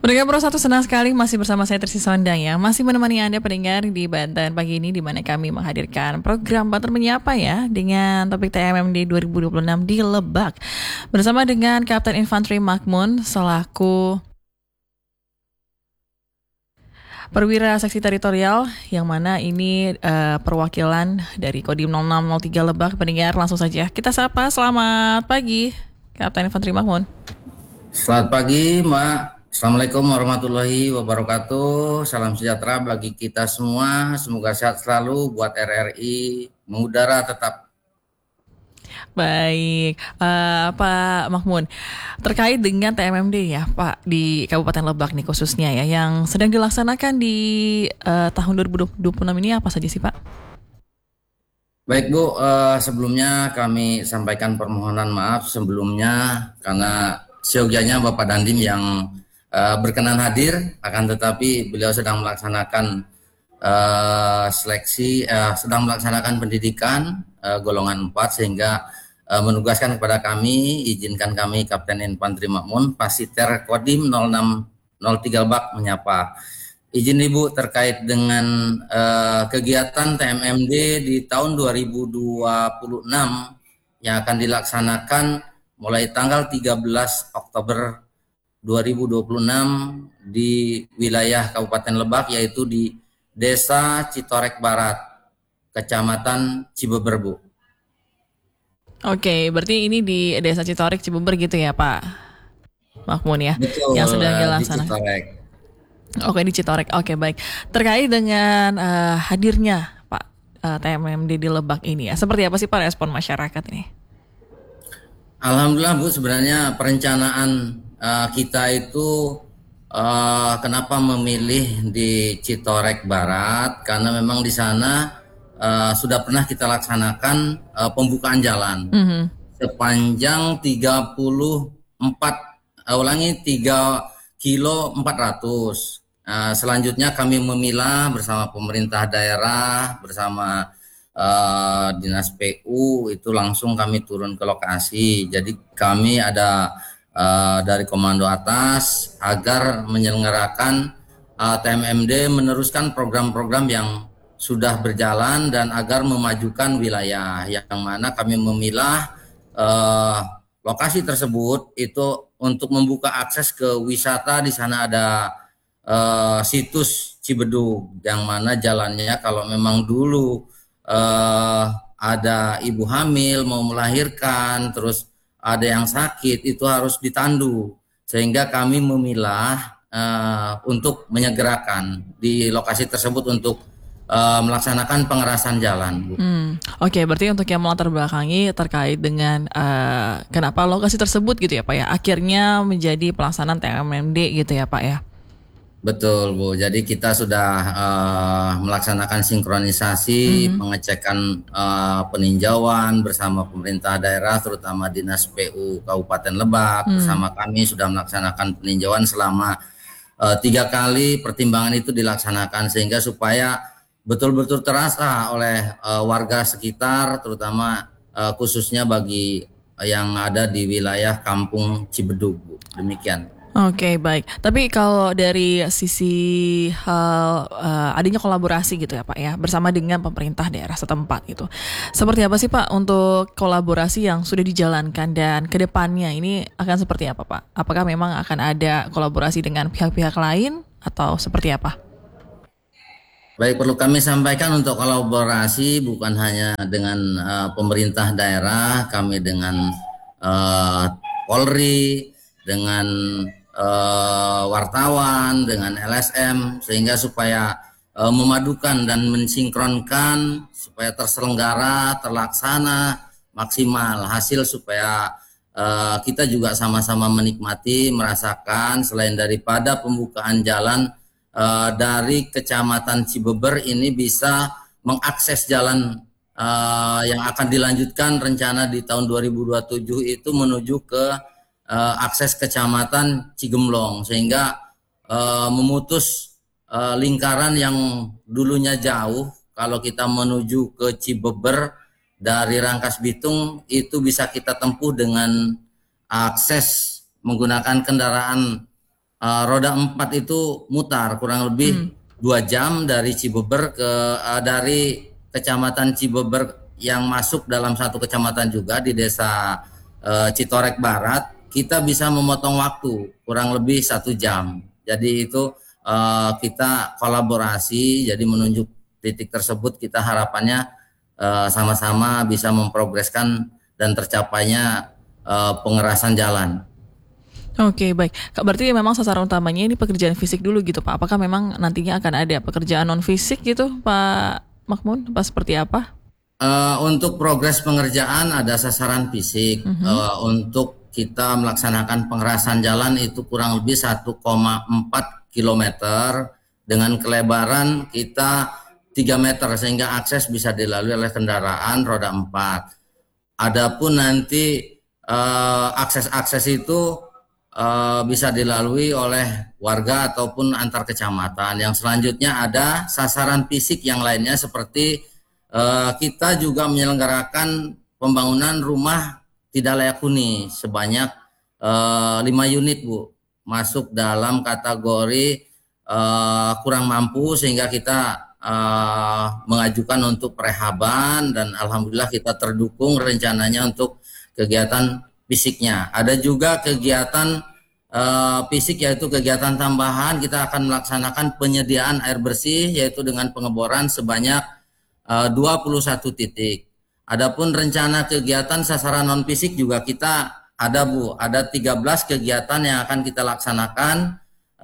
Pendengar Pro 1 senang sekali masih bersama saya Trisi Sondang ya. Masih menemani Anda pendengar di Banten pagi ini di mana kami menghadirkan program Banten Menyapa ya dengan topik TMMD 2026 di Lebak. Bersama dengan Kapten Infanteri Makmun selaku perwira seksi teritorial yang mana ini perwakilan dari Kodim 0603 Lebak. Pendengar langsung saja kita sapa. Selamat pagi Kapten Infanteri Makmun. Selamat pagi, Mbak. Assalamualaikum warahmatullahi wabarakatuh. Salam sejahtera bagi kita semua. Semoga sehat selalu buat RRI. Mengudara tetap. Baik, Pak Makmun, terkait dengan TMMD ya Pak di Kabupaten Lebak nih khususnya ya yang sedang dilaksanakan di tahun 2026 ini apa saja sih Pak? Baik Bu, sebelumnya kami sampaikan permohonan maaf sebelumnya karena seyogianya Bapak Dandim yang berkenan hadir, akan tetapi beliau sedang melaksanakan seleksi, sedang melaksanakan pendidikan golongan 4 sehingga menugaskan kepada kami, izinkan kami Kapten Infanteri Makmun, Pasiter Kodim 0603 Lebak menyapa. Izin Ibu terkait dengan kegiatan TMMD di tahun 2026 yang akan dilaksanakan mulai tanggal 13 Oktober 2026 di wilayah Kabupaten Lebak, yaitu di Desa Citorek Barat, Kecamatan Cibeber, Bu. Oke, berarti ini di Desa Citorek Cibeber gitu ya Pak Makmun ya? Betul, Yang sedang di dilaksanakan. Citorek. Oke, di Citorek. Oke, baik. Terkait dengan hadirnya Pak TMMD di Lebak ini ya, seperti apa sih Pak respon masyarakat ini? Alhamdulillah Bu, sebenarnya perencanaan kita itu kenapa memilih di Citorek Barat, karena memang di sana sudah pernah kita laksanakan pembukaan jalan sepanjang 3 kilo 400. Selanjutnya kami memilah bersama pemerintah daerah, bersama Dinas PU, itu langsung kami turun ke lokasi. Jadi kami ada dari komando atas agar menyelenggarakan TMMD meneruskan program-program yang sudah berjalan dan agar memajukan wilayah yang mana kami memilah lokasi tersebut itu untuk membuka akses ke wisata. Di sana ada situs Cibedug yang mana jalannya kalau memang dulu ada ibu hamil mau melahirkan, terus ada yang sakit, itu harus ditandu, sehingga kami memilah untuk menyegerakan di lokasi tersebut untuk melaksanakan pengerasan jalan. Oke, berarti untuk yang melatar belakangi terkait dengan kenapa lokasi tersebut gitu ya Pak ya, akhirnya menjadi pelaksanaan TMMD gitu ya Pak ya? Betul Bu, jadi kita sudah melaksanakan sinkronisasi, pengecekan peninjauan bersama pemerintah daerah, terutama Dinas PU Kabupaten Lebak, bersama kami sudah melaksanakan peninjauan selama 3 kali pertimbangan itu dilaksanakan, sehingga supaya betul-betul terasa oleh warga sekitar, terutama khususnya bagi yang ada di wilayah Kampung Cibedug, Bu. Demikian. Oke, baik. Tapi kalau dari sisi hal adanya kolaborasi gitu ya Pak ya, bersama dengan pemerintah daerah setempat gitu. Seperti apa sih Pak untuk kolaborasi yang sudah dijalankan dan ke depannya ini akan seperti apa Pak? Apakah memang akan ada kolaborasi dengan pihak-pihak lain atau seperti apa? Baik, perlu kami sampaikan untuk kolaborasi bukan hanya dengan pemerintah daerah, kami dengan Polri, dengan wartawan, dengan LSM, sehingga supaya memadukan dan mensinkronkan supaya terselenggara, terlaksana maksimal hasil, supaya kita juga sama-sama menikmati, merasakan selain daripada pembukaan jalan dari Kecamatan Cibeber ini bisa mengakses jalan yang akan dilanjutkan rencana di tahun 2027 itu menuju ke akses Kecamatan Cigemblong, sehingga memutus lingkaran yang dulunya jauh. Kalau kita menuju ke Cibeber dari Rangkas Bitung itu bisa kita tempuh dengan akses menggunakan kendaraan roda 4 itu mutar kurang lebih 2 jam dari Cibeber dari Kecamatan Cibeber yang masuk dalam satu kecamatan juga di Desa Citorek Barat, kita bisa memotong waktu kurang lebih 1 jam. Jadi itu kita kolaborasi, jadi menunjuk titik tersebut kita harapannya sama-sama bisa memprogreskan dan tercapainya pengerasan jalan. Oke, baik. Berarti memang sasaran utamanya ini pekerjaan fisik dulu gitu, Pak. Apakah memang nantinya akan ada pekerjaan non fisik gitu, Pak Makmun? Apa seperti apa? Untuk progres pengerjaan ada sasaran fisik. Untuk kita melaksanakan pengerasan jalan itu kurang lebih 1,4 kilometer dengan kelebaran kita 3 meter sehingga akses bisa dilalui oleh kendaraan roda 4. Adapun nanti akses-akses itu bisa dilalui oleh warga ataupun antar kecamatan. Yang selanjutnya ada sasaran fisik yang lainnya seperti kita juga menyelenggarakan pembangunan rumah tidak layak huni sebanyak 5 unit, Bu. Masuk dalam kategori kurang mampu sehingga kita mengajukan untuk prehaban dan alhamdulillah kita terdukung rencananya untuk kegiatan fisiknya. Ada juga kegiatan fisik yaitu kegiatan tambahan, kita akan melaksanakan penyediaan air bersih yaitu dengan pengeboran sebanyak 21 titik. Adapun rencana kegiatan sasaran non fisik juga kita ada, Bu. Ada 13 kegiatan yang akan kita laksanakan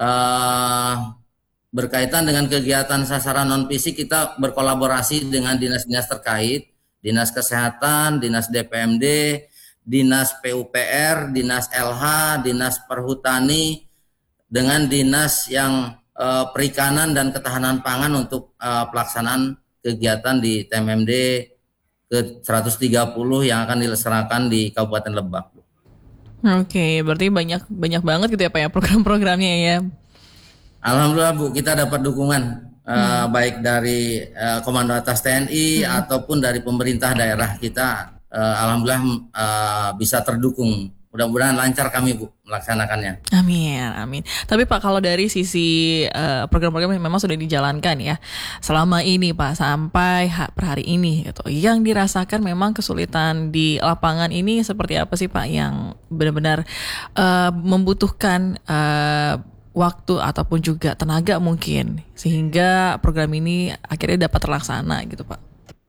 berkaitan dengan kegiatan sasaran non fisik. Kita berkolaborasi dengan dinas-dinas terkait, Dinas Kesehatan, Dinas DPMD, Dinas PUPR, Dinas LH, Dinas Perhutani, dengan dinas yang perikanan dan ketahanan pangan untuk pelaksanaan kegiatan di TMMD ke 130 yang akan dilaksanakan di Kabupaten Lebak. Oke, berarti banyak banget gitu ya Pak ya program-programnya ya. Alhamdulillah Bu, kita dapat dukungan baik dari Komando Atas TNI ataupun dari pemerintah daerah kita. Alhamdulillah bisa terdukung. Mudah-mudahan lancar kami Bu melaksanakannya. Amin. Tapi Pak, kalau dari sisi program-program yang memang sudah dijalankan ya selama ini Pak sampai per hari ini gitu, yang dirasakan memang kesulitan di lapangan ini seperti apa sih Pak, yang benar-benar membutuhkan waktu ataupun juga tenaga mungkin sehingga program ini akhirnya dapat terlaksana gitu Pak?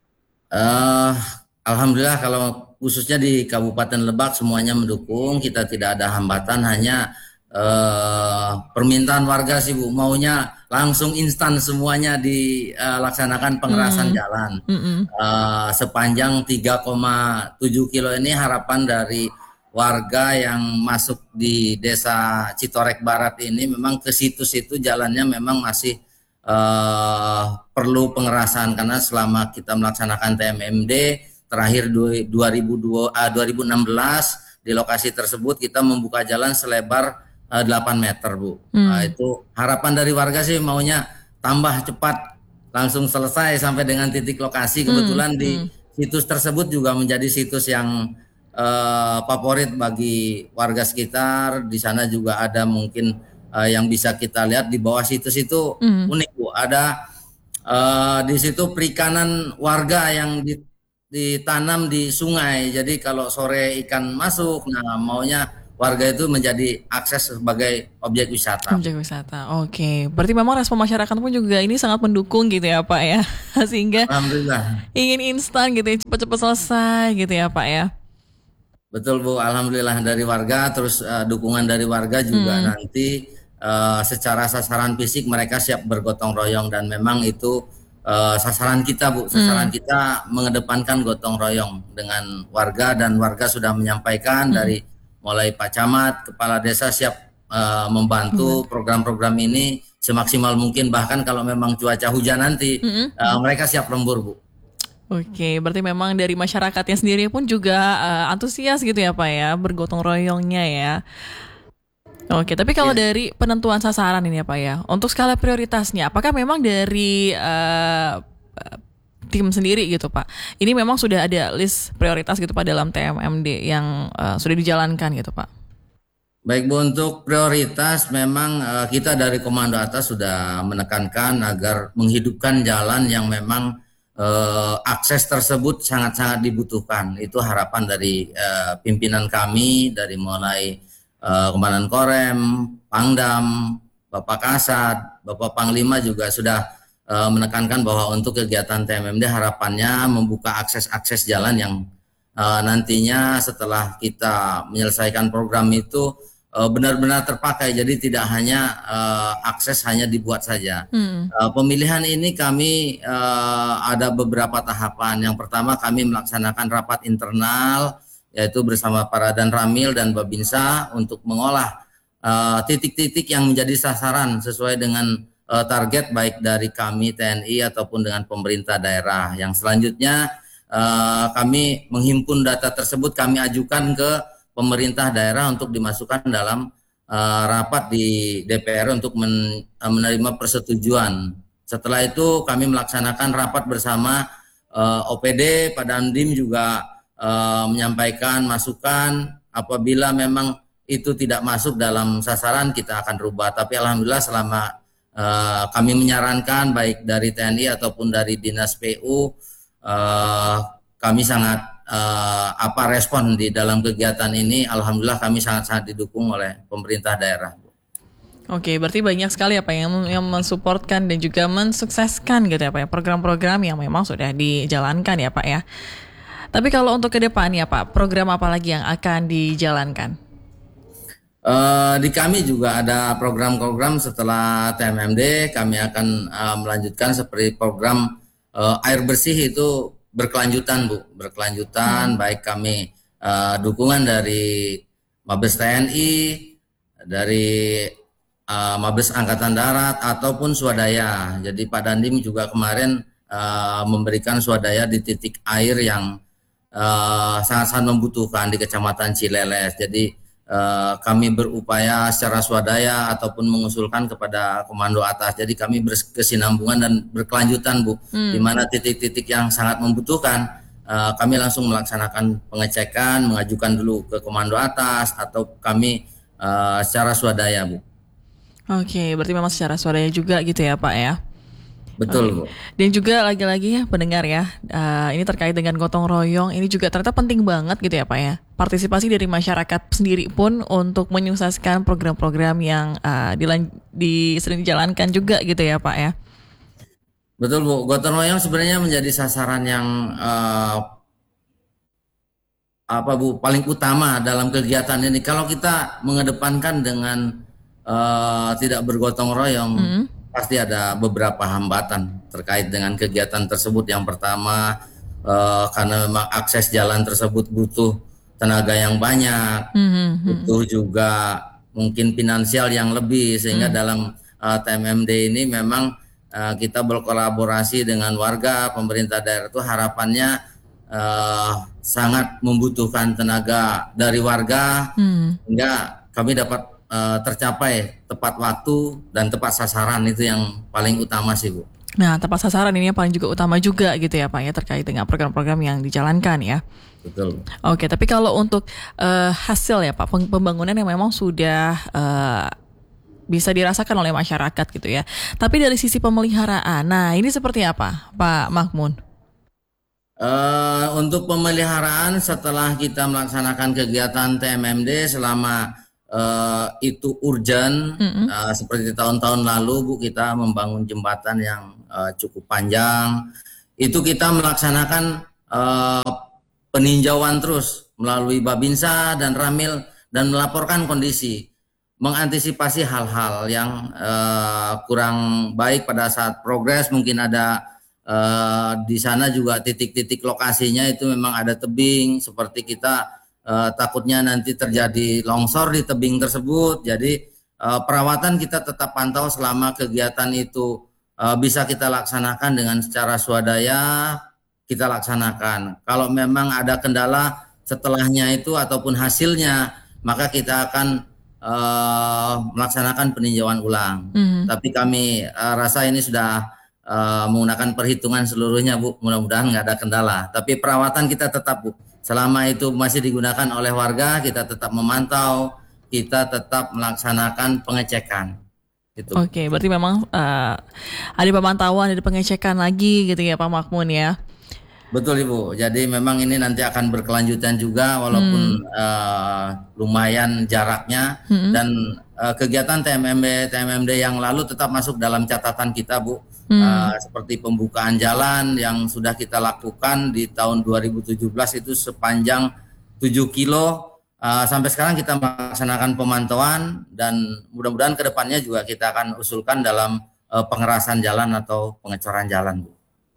Alhamdulillah kalau khususnya di Kabupaten Lebak semuanya mendukung, kita tidak ada hambatan, hanya permintaan warga sih Bu, maunya langsung instan semuanya dilaksanakan pengerasan jalan. Sepanjang 3,7 kilo ini harapan dari warga yang masuk di Desa Citorek Barat ini memang ke situ-situ jalannya memang masih perlu pengerasan, karena selama kita melaksanakan TMMD terakhir 2016 di lokasi tersebut kita membuka jalan selebar 8 meter Bu. Nah, itu harapan dari warga sih maunya tambah cepat langsung selesai sampai dengan titik lokasi. Kebetulan di situs tersebut juga menjadi situs yang favorit bagi warga sekitar. Di sana juga ada mungkin yang bisa kita lihat di bawah situs itu unik Bu. Ada di situ perikanan warga yang ditanam di sungai. Jadi kalau sore ikan masuk, nah maunya warga itu menjadi akses sebagai objek wisata. Objek wisata, oke. Berarti memang respon masyarakat pun juga ini sangat mendukung gitu ya Pak ya, sehingga alhamdulillah ingin instan gitu ya, cepat-cepat selesai gitu ya Pak ya. Betul Bu, alhamdulillah dari warga, terus dukungan dari warga juga nanti secara sasaran fisik mereka siap bergotong royong, dan memang itu sasaran kita Bu, sasaran kita mengedepankan gotong royong dengan warga, dan warga sudah menyampaikan dari mulai Pak Camat, Kepala Desa siap membantu program-program ini semaksimal mungkin, bahkan kalau memang cuaca hujan nanti mereka siap lembur Bu. Oke, berarti memang dari masyarakatnya sendiri pun juga antusias gitu ya Pak ya, bergotong royongnya ya. Oke, tapi kalau dari penentuan sasaran ini ya Pak ya, untuk skala prioritasnya, apakah memang dari tim sendiri gitu Pak, ini memang sudah ada list prioritas gitu Pak dalam TMMD yang sudah dijalankan gitu Pak? Baik Bu, untuk prioritas memang kita dari Komando Atas sudah menekankan agar menghidupkan jalan yang memang akses tersebut sangat-sangat dibutuhkan. Itu harapan dari pimpinan kami dari mulai Komandan Korem, Pangdam, Bapak Kasat, Bapak Panglima juga sudah menekankan bahwa untuk kegiatan TMMD harapannya membuka akses-akses jalan yang nantinya setelah kita menyelesaikan program itu benar-benar terpakai. Jadi tidak hanya akses hanya dibuat saja. Pemilihan ini kami ada beberapa tahapan. Yang pertama kami melaksanakan rapat internal yaitu bersama para dan Ramil dan Babinsa untuk mengolah titik-titik yang menjadi sasaran sesuai dengan target baik dari kami TNI ataupun dengan pemerintah daerah. Yang selanjutnya kami menghimpun data tersebut, kami ajukan ke pemerintah daerah untuk dimasukkan dalam rapat di DPR untuk menerima persetujuan. Setelah itu kami melaksanakan rapat bersama OPD, Pak Dandim juga menyampaikan masukan apabila memang itu tidak masuk dalam sasaran kita akan rubah. Tapi alhamdulillah selama kami menyarankan baik dari TNI ataupun dari Dinas PU kami sangat respon di dalam kegiatan ini, alhamdulillah kami sangat-sangat didukung oleh pemerintah daerah. Oke, berarti banyak sekali apa yang mensupportkan dan juga mensukseskan gitu ya Pak ya, program-program yang memang sudah dijalankan ya Pak ya. Tapi kalau untuk ke depan ya Pak, program apa lagi yang akan dijalankan? Di kami juga ada program-program setelah TMMD, kami akan melanjutkan seperti program air bersih itu berkelanjutan Bu, berkelanjutan baik kami dukungan dari Mabes TNI, dari Mabes Angkatan Darat ataupun swadaya. Jadi Pak Dandim juga kemarin memberikan swadaya di titik air yang sangat-sangat membutuhkan di Kecamatan Cileles. Jadi kami berupaya secara swadaya ataupun mengusulkan kepada Komando Atas. Jadi kami berkesinambungan dan berkelanjutan Bu, di mana titik-titik yang sangat membutuhkan kami langsung melaksanakan pengecekan, mengajukan dulu ke Komando Atas atau kami secara swadaya Bu. Oke, berarti memang secara swadaya juga gitu ya Pak ya. Betul Bu. Dan juga lagi-lagi ya pendengar ya, ini terkait dengan gotong royong, ini juga ternyata penting banget gitu ya Pak ya. Partisipasi dari masyarakat sendiri pun untuk menyukseskan program-program yang sering dijalankan juga gitu ya Pak ya. Betul Bu, gotong royong sebenarnya menjadi sasaran yang Bu paling utama dalam kegiatan ini. Kalau kita mengedepankan dengan tidak bergotong royong, pasti ada beberapa hambatan terkait dengan kegiatan tersebut. Yang pertama karena memang akses jalan tersebut butuh tenaga yang banyak, butuh juga mungkin finansial yang lebih, sehingga dalam TMMD ini memang kita berkolaborasi dengan warga, pemerintah daerah itu harapannya sangat membutuhkan tenaga dari warga, sehingga kami dapat tercapai tepat waktu dan tepat sasaran. Itu yang paling utama sih Bu. Nah, tepat sasaran ini yang paling juga utama juga gitu ya Pak ya, terkait dengan program-program yang dijalankan ya. Betul. Oke, tapi kalau untuk hasil ya Pak, pembangunan yang memang sudah bisa dirasakan oleh masyarakat gitu ya. Tapi dari sisi pemeliharaan, nah ini seperti apa Pak Mahmud? Untuk pemeliharaan setelah kita melaksanakan kegiatan TMMD selama itu urgent, seperti tahun-tahun lalu Bu, kita membangun jembatan yang cukup panjang. Itu kita melaksanakan peninjauan terus melalui Babinsa dan Ramil dan melaporkan kondisi, mengantisipasi hal-hal yang kurang baik pada saat progres. Mungkin ada di sana juga titik-titik lokasinya itu memang ada tebing, seperti kita takutnya nanti terjadi longsor di tebing tersebut. Jadi perawatan kita tetap pantau selama kegiatan itu bisa kita laksanakan dengan secara swadaya, kita laksanakan. Kalau memang ada kendala setelahnya itu ataupun hasilnya, maka kita akan melaksanakan peninjauan ulang. Tapi kami rasa ini sudah menggunakan perhitungan seluruhnya Bu, mudah-mudahan nggak ada kendala. Tapi perawatan kita tetap Bu, selama itu masih digunakan oleh warga, kita tetap memantau, kita tetap melaksanakan pengecekan. Itu. Oke, berarti memang ada pemantauan, ada pengecekan lagi gitu ya Pak Makmun ya. Betul Ibu. Jadi memang ini nanti akan berkelanjutan juga walaupun lumayan jaraknya dan kegiatan TMMD yang lalu tetap masuk dalam catatan kita Bu. Seperti pembukaan jalan yang sudah kita lakukan di tahun 2017 itu sepanjang 7 kilo. Sampai sekarang kita melaksanakan pemantauan dan mudah-mudahan kedepannya juga kita akan usulkan dalam pengerasan jalan atau pengecoran jalan Bu.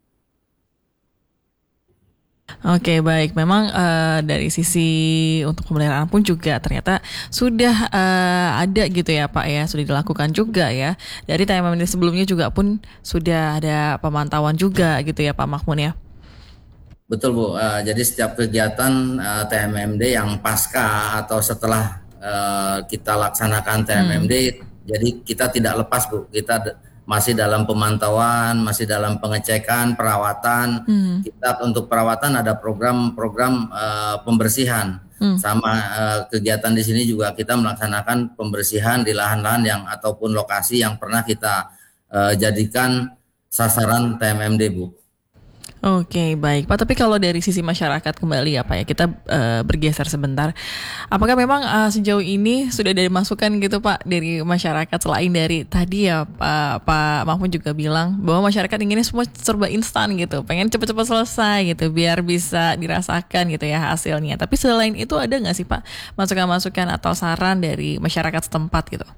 Oke, baik. Memang dari sisi untuk pemeliharaan pun juga ternyata sudah ada gitu ya Pak ya, sudah dilakukan juga ya. Dari TMMD sebelumnya juga pun sudah ada pemantauan juga gitu ya Pak Makmun ya. Betul Bu, jadi setiap kegiatan TMMD yang pasca atau setelah kita laksanakan TMMD, jadi kita tidak lepas Bu, kita masih dalam pemantauan, masih dalam pengecekan, perawatan. Kita untuk perawatan ada program-program pembersihan. Sama kegiatan di sini juga kita melaksanakan pembersihan di lahan-lahan yang ataupun lokasi yang pernah kita jadikan sasaran TMMD Bu. Oke, baik Pak. Tapi kalau dari sisi masyarakat kembali ya Pak ya, kita bergeser sebentar. Apakah memang sejauh ini sudah ada masukan gitu Pak dari masyarakat selain dari tadi ya Pak Mahmud juga bilang bahwa masyarakat inginnya semua serba instan gitu, pengen cepat-cepat selesai gitu biar bisa dirasakan gitu ya hasilnya. Tapi selain itu ada nggak sih Pak masukan-masukan atau saran dari masyarakat setempat gitu?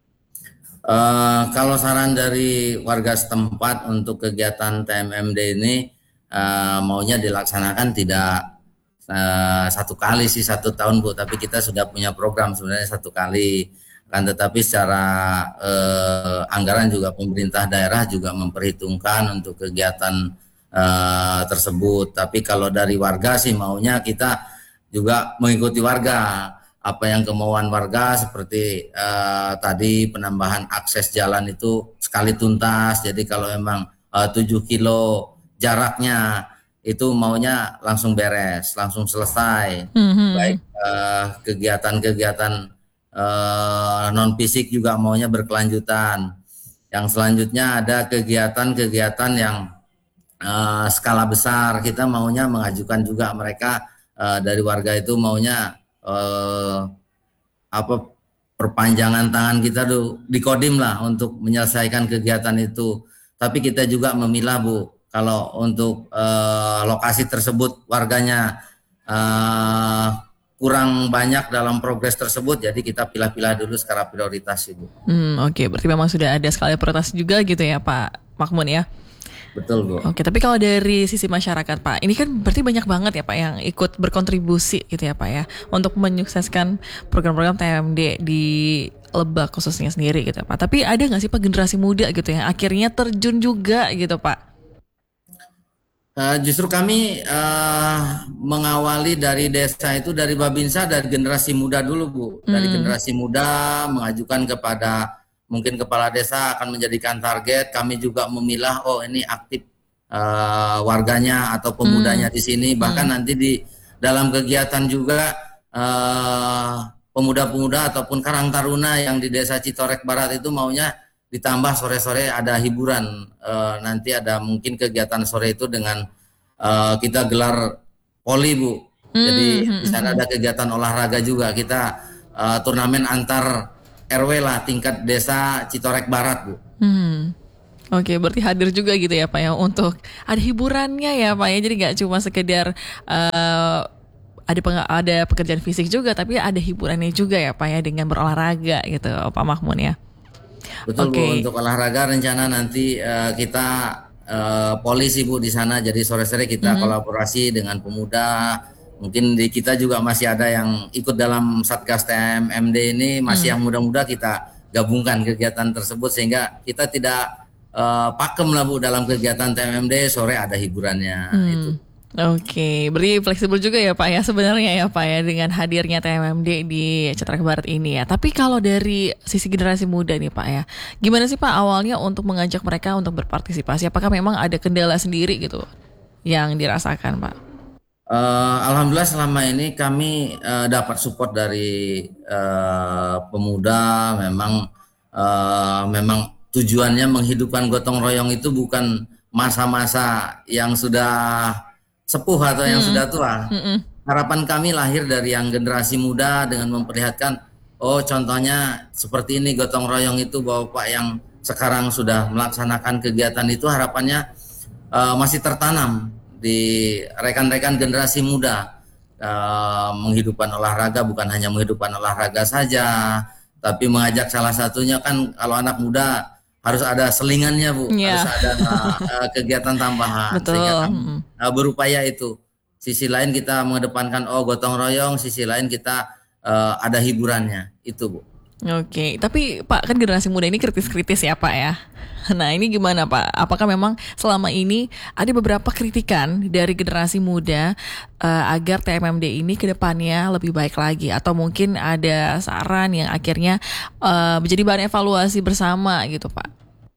Kalau saran dari warga setempat untuk kegiatan TMMD ini maunya dilaksanakan tidak satu kali sih 1 tahun Bu, tapi kita sudah punya program sebenarnya 1 kali, kan tetapi secara anggaran juga pemerintah daerah juga memperhitungkan untuk kegiatan tersebut. Tapi kalau dari warga sih maunya kita juga mengikuti warga, apa yang kemauan warga seperti tadi penambahan akses jalan itu sekali tuntas. Jadi kalau memang 7 kilo jaraknya itu maunya langsung beres, langsung selesai. Baik kegiatan-kegiatan non fisik juga maunya berkelanjutan. Yang selanjutnya ada kegiatan-kegiatan yang skala besar. Kita maunya mengajukan juga mereka dari warga itu maunya perpanjangan tangan kita di Kodim lah untuk menyelesaikan kegiatan itu. Tapi kita juga memilah Bu. Kalau untuk lokasi tersebut warganya kurang banyak dalam progres tersebut, jadi kita pilah-pilah dulu secara prioritas Ibu. Oke, berarti memang sudah ada skala prioritas juga gitu ya Pak Makmun ya. Betul Bu. Oke, tapi kalau dari sisi masyarakat Pak, ini kan berarti banyak banget ya Pak yang ikut berkontribusi gitu ya Pak ya untuk menyukseskan program-program TMMD di Lebak khususnya sendiri gitu ya Pak. Tapi ada nggak sih Pak generasi muda gitu yang akhirnya terjun juga gitu Pak? Justru kami mengawali dari desa itu dari Babinsa dari generasi muda dulu Bu. Dari generasi muda mengajukan kepada mungkin kepala desa akan menjadikan target. Kami juga memilah ini aktif warganya atau pemudanya di sini. Bahkan nanti di dalam kegiatan juga pemuda-pemuda ataupun Karang Taruna yang di desa Citorek Barat itu maunya ditambah sore-sore ada hiburan. Nanti ada mungkin kegiatan sore itu dengan kita gelar poli Bu. Jadi di sana ada kegiatan olahraga juga. Kita turnamen antar RW lah tingkat desa Citorek Barat Bu. Oke, berarti hadir juga gitu ya Pak ya untuk ada hiburannya ya Pak ya. Jadi nggak cuma sekedar ada pekerjaan fisik juga, tapi ada hiburannya juga ya Pak ya dengan berolahraga gitu Pak Mahmun ya. Betul Bu, untuk olahraga rencana nanti kita polisi Bu di sana. Jadi sore-sore kita kolaborasi dengan pemuda. Mungkin di kita juga masih ada yang ikut dalam Satgas TMMD ini, masih yang muda-muda kita gabungkan kegiatan tersebut sehingga kita tidak pakem lah Bu dalam kegiatan TMMD, sore ada hiburannya itu. Oke, berarti fleksibel juga ya Pak ya sebenarnya ya Pak ya dengan hadirnya TMMD di Citorek Barat ini ya. Tapi kalau dari sisi generasi muda nih Pak ya, gimana sih Pak awalnya untuk mengajak mereka untuk berpartisipasi? Apakah memang ada kendala sendiri gitu yang dirasakan Pak? Alhamdulillah selama ini kami dapat support dari pemuda. Memang tujuannya menghidupkan gotong royong itu bukan masa-masa yang sudah sepuh atau yang sudah tua. Mm-mm. Harapan kami lahir dari yang generasi muda dengan memperlihatkan, oh contohnya seperti ini gotong royong itu, Bapak yang sekarang sudah melaksanakan kegiatan itu, harapannya masih tertanam di rekan-rekan generasi muda. Menghidupkan olahraga bukan hanya menghidupkan olahraga saja, tapi mengajak salah satunya kan kalau anak muda harus ada selingannya Bu, harus Ya, ada kegiatan tambahan sehingga betul. kami Mm-mm. berupaya itu. Sisi lain kita mengedepankan gotong royong, sisi lain kita ada hiburannya itu Bu. Oke, tapi Pak kan generasi muda ini kritis-kritis ya Pak ya. Nah ini gimana Pak? Apakah memang selama ini ada beberapa kritikan dari generasi muda agar TMMD ini ke depannya lebih baik lagi? Atau mungkin ada saran yang akhirnya menjadi bahan evaluasi bersama gitu Pak?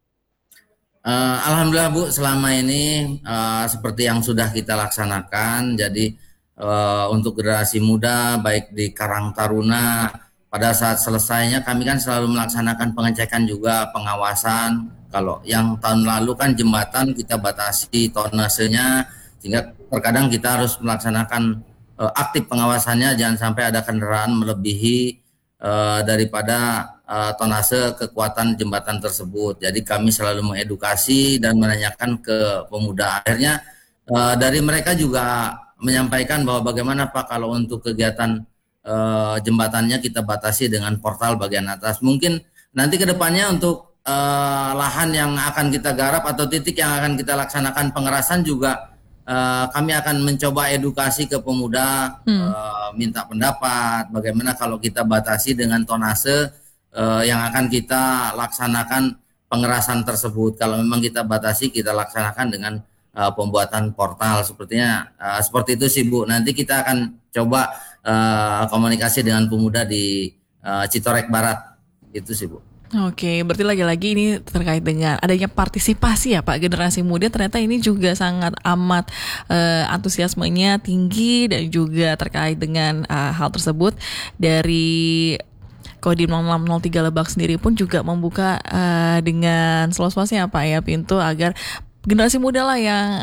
Alhamdulillah Bu, selama ini seperti yang sudah kita laksanakan, jadi untuk generasi muda baik di Karang Taruna, pada saat selesainya kami kan selalu melaksanakan pengecekan juga, pengawasan. Kalau yang tahun lalu kan jembatan kita batasi tonasenya, sehingga terkadang kita harus melaksanakan aktif pengawasannya, jangan sampai ada kendaraan melebihi daripada tonase kekuatan jembatan tersebut. Jadi kami selalu mengedukasi dan menanyakan ke pemuda. Akhirnya dari mereka juga menyampaikan bahwa bagaimana Pak kalau untuk kegiatan jembatannya kita batasi dengan portal bagian atas. Mungkin nanti ke depannya untuk lahan yang akan kita garap atau titik yang akan kita laksanakan pengerasan juga kami akan mencoba edukasi ke pemuda, minta pendapat bagaimana kalau kita batasi dengan tonase yang akan kita laksanakan pengerasan tersebut. Kalau memang kita batasi, kita laksanakan dengan pembuatan portal. Sepertinya seperti itu sih Bu. Nanti kita akan coba komunikasi dengan pemuda di Citorek Barat. Itu sih Bu. Oke, berarti lagi-lagi ini terkait dengan adanya partisipasi ya Pak, generasi muda ternyata ini juga sangat amat antusiasmenya tinggi dan juga terkait dengan hal tersebut dari Kodim 0603 Lebak sendiri pun juga membuka dengan seluas-luasnya Pak ya pintu agar generasi muda lah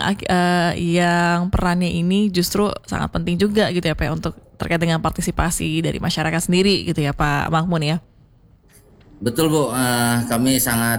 yang perannya ini justru sangat penting juga gitu ya Pak ya, untuk terkait dengan partisipasi dari masyarakat sendiri gitu ya Pak Mahmun ya. Betul Bu, kami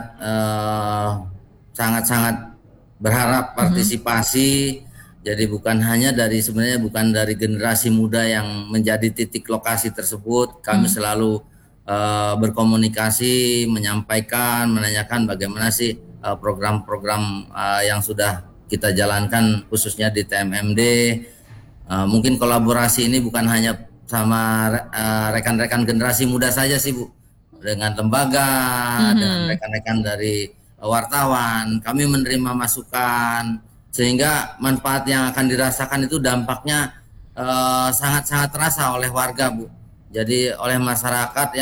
sangat berharap partisipasi. Jadi sebenarnya bukan dari generasi muda yang menjadi titik lokasi tersebut. Kami selalu berkomunikasi, menyampaikan, menanyakan bagaimana sih program-program yang sudah kita jalankan khususnya di TMMD. Mungkin kolaborasi ini bukan hanya sama rekan-rekan generasi muda saja sih Bu, dengan lembaga, dengan rekan-rekan dari wartawan, kami menerima masukan sehingga manfaat yang akan dirasakan itu dampaknya sangat-sangat terasa oleh warga Bu. Jadi oleh masyarakat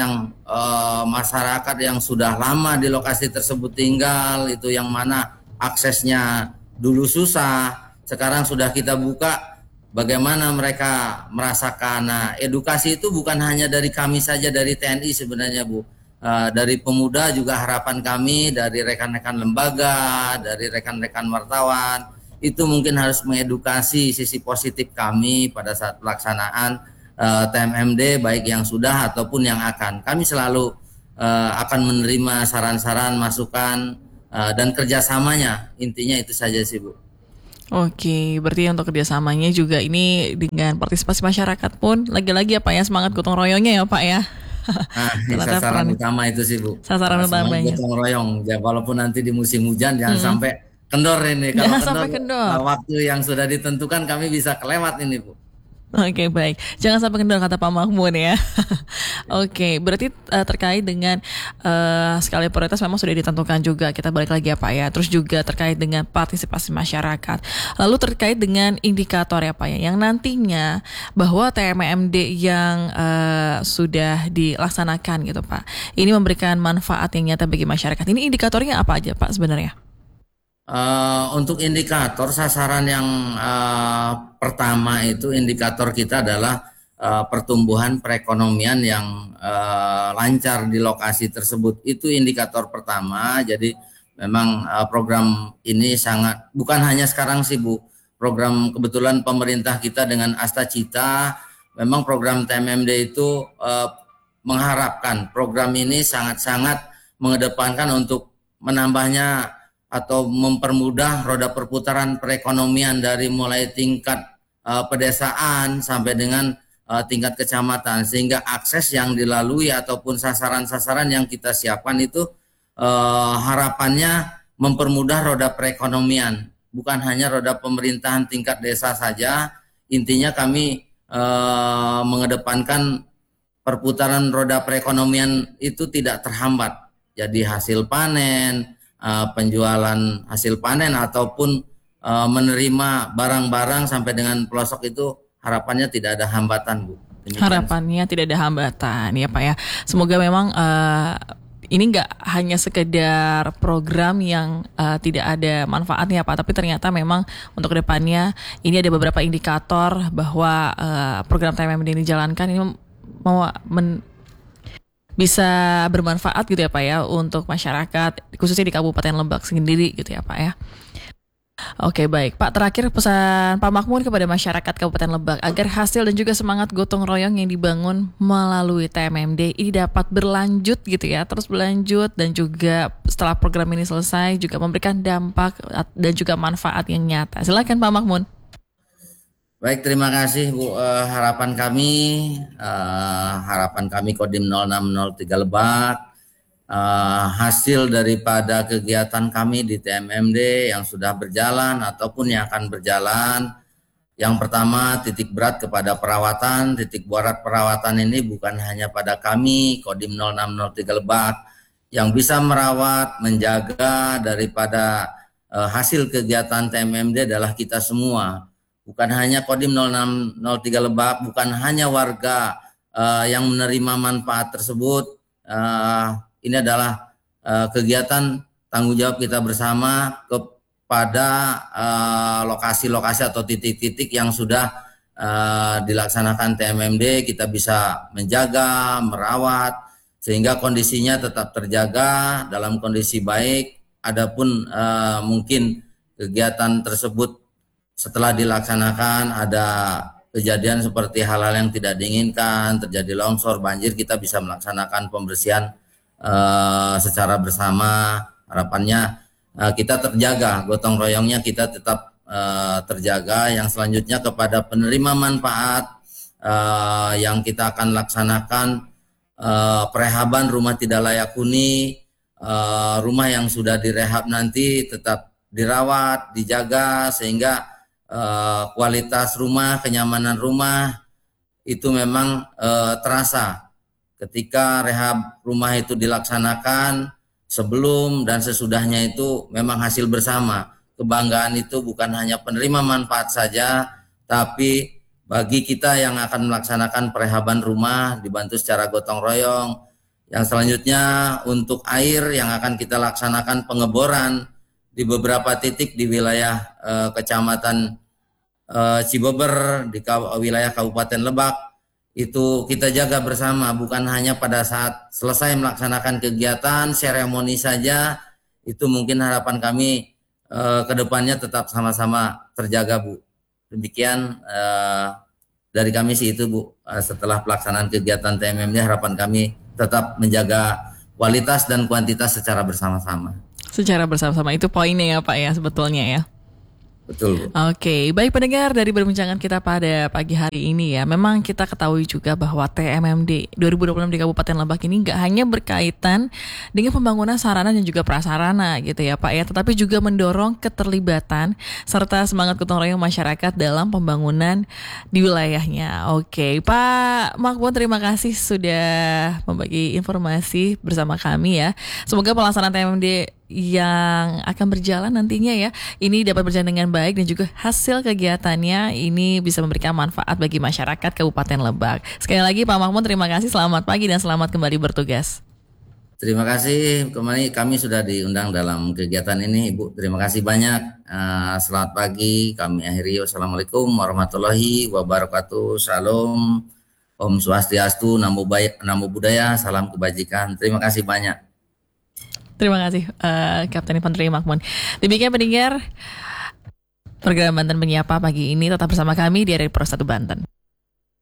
yang sudah lama di lokasi tersebut tinggal, itu yang mana aksesnya dulu susah, sekarang sudah kita buka. Bagaimana mereka merasakan? Nah, edukasi itu bukan hanya dari kami saja, dari TNI sebenarnya Bu. Dari pemuda juga harapan kami, dari rekan-rekan lembaga, dari rekan-rekan wartawan, itu mungkin harus mengedukasi sisi positif kami pada saat pelaksanaan TMMD, baik yang sudah ataupun yang akan. Kami selalu akan menerima saran-saran, masukan, dan kerjasamanya. Intinya itu saja sih Bu. Oke, berarti untuk kerjasamanya juga ini dengan partisipasi masyarakat pun lagi-lagi ya Pak ya, semangat gotong royongnya ya Pak ya. Nah, ini Ternyata sasaran peran utama itu sih Bu. sasaran Semangat utamanya. gotong royong. Ya, walaupun nanti di musim hujan jangan sampai kendor ini. Kalau Jangan kendor sampai kendor. waktu yang sudah ditentukan kami bisa kelewat ini Bu. Oke, baik. Jangan sampai kendor kata Pak Mahmud ya. Oke, berarti terkait dengan skala prioritas memang sudah ditentukan juga. Kita balik lagi ya Pak ya. Terus juga terkait dengan partisipasi masyarakat. Lalu terkait dengan indikator ya Pak ya, yang nantinya bahwa TMMD yang sudah dilaksanakan gitu Pak, ini memberikan manfaat yang nyata bagi masyarakat. Ini indikatornya apa aja Pak sebenarnya? Untuk indikator sasaran yang pertama itu indikator kita adalah pertumbuhan perekonomian yang lancar di lokasi tersebut. Itu indikator pertama. Jadi memang program ini sangat, bukan hanya sekarang sih Bu, program kebetulan pemerintah kita dengan Asta Cita, memang program TMMD itu mengharapkan program ini sangat-sangat mengedepankan untuk menambahnya atau mempermudah roda perputaran perekonomian dari mulai tingkat pedesaan sampai dengan tingkat kecamatan, sehingga akses yang dilalui ataupun sasaran-sasaran yang kita siapkan itu harapannya mempermudah roda perekonomian, bukan hanya roda pemerintahan tingkat desa saja. Intinya kami mengedepankan perputaran roda perekonomian itu tidak terhambat. Jadi hasil panen, penjualan hasil panen ataupun menerima barang-barang sampai dengan pelosok itu harapannya tidak ada hambatan, Bu. Demikian. Harapannya tidak ada hambatan ya Pak ya. Semoga memang ini nggak hanya sekedar program yang tidak ada manfaatnya Pak, tapi ternyata memang untuk kedepannya ini ada beberapa indikator bahwa program TMMD ini dijalankan ini bisa bermanfaat gitu ya Pak ya untuk masyarakat, khususnya di Kabupaten Lebak sendiri gitu ya Pak ya. Oke baik Pak, terakhir pesan Pak Makmun kepada masyarakat Kabupaten Lebak agar hasil dan juga semangat gotong royong yang dibangun melalui TMMD ini dapat berlanjut gitu ya, terus berlanjut, dan juga setelah program ini selesai juga memberikan dampak dan juga manfaat yang nyata. Silakan Pak Makmun. Baik, terima kasih Bu. Harapan kami Kodim 0603 Lebak, hasil daripada kegiatan kami di TMMD yang sudah berjalan ataupun yang akan berjalan. Yang pertama, titik berat kepada perawatan. Titik berat perawatan ini bukan hanya pada kami Kodim 0603 Lebak yang bisa merawat, menjaga daripada hasil kegiatan TMMD adalah kita semua. Bukan hanya Kodim 0603 Lebak, bukan hanya warga yang menerima manfaat tersebut. Ini adalah kegiatan tanggung jawab kita bersama kepada lokasi-lokasi atau titik-titik yang sudah dilaksanakan TMMD. Kita bisa menjaga, merawat, sehingga kondisinya tetap terjaga dalam kondisi baik. Adapun mungkin kegiatan tersebut setelah dilaksanakan ada kejadian seperti hal-hal yang tidak diinginkan, terjadi longsor, banjir, kita bisa melaksanakan pembersihan secara bersama. Harapannya kita terjaga, gotong royongnya kita tetap terjaga. Yang selanjutnya kepada penerima manfaat yang kita akan laksanakan perehaban rumah tidak layak huni, rumah yang sudah direhab nanti tetap dirawat, dijaga, sehingga kualitas rumah, kenyamanan rumah itu memang terasa ketika rehab rumah itu dilaksanakan. Sebelum dan sesudahnya itu memang hasil bersama. Kebanggaan itu bukan hanya penerima manfaat saja, tapi bagi kita yang akan melaksanakan perehaban rumah dibantu secara gotong royong. Yang selanjutnya untuk air yang akan kita laksanakan pengeboran di beberapa titik di wilayah Kecamatan Cibeber, di wilayah Kabupaten Lebak. Itu kita jaga bersama, bukan hanya pada saat selesai melaksanakan kegiatan seremoni saja. Itu mungkin harapan kami ke depannya tetap sama-sama terjaga, Bu. Demikian dari kami sih itu, Bu. Setelah pelaksanaan kegiatan TMMD, harapan kami tetap menjaga kualitas dan kuantitas secara bersama-sama. Secara bersama-sama itu poinnya ya Pak ya sebetulnya ya. Betul. Oke, baik pendengar, dari perbincangan kita pada pagi hari ini ya, memang kita ketahui juga bahwa TMMD 2026 di Kabupaten Lebak ini nggak hanya berkaitan dengan pembangunan sarana dan juga prasarana gitu ya Pak ya, tetapi juga mendorong keterlibatan serta semangat gotong royong masyarakat dalam pembangunan di wilayahnya. Oke, Pak Makmun, terima kasih sudah membagi informasi bersama kami ya. Semoga pelaksanaan TMMD yang akan berjalan nantinya ya ini dapat berjalan dengan baik dan juga hasil kegiatannya ini bisa memberikan manfaat bagi masyarakat Kabupaten Lebak. Sekali lagi Pak Makmun, terima kasih, selamat pagi dan selamat kembali bertugas. Terima kasih kami sudah diundang dalam kegiatan ini, Ibu. Terima kasih banyak. Selamat pagi. Kami akhiri. Wassalamualaikum warahmatullahi wabarakatuh. Salam. Om Swastiastu. Namo Buddhaya. Salam kebajikan. Terima kasih banyak. Terima kasih Kapten Infanteri Makmun. Demikian pendengar program Banten Menyapa pagi ini, tetap bersama kami di Radio Pro 1 Banten.